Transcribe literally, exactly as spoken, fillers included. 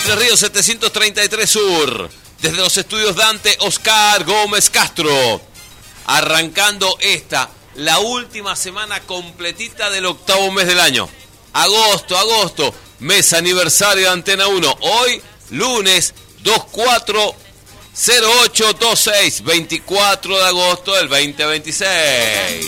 Entre Ríos setecientos treinta y tres Sur. Desde los estudios Dante, Oscar Gómez Castro. Arrancando esta, la última semana completita del octavo mes del año. Agosto, agosto, mes aniversario de Antena uno. Hoy, lunes dos cuatro cero ocho dos seis, veinticuatro de agosto del veinte veintiséis.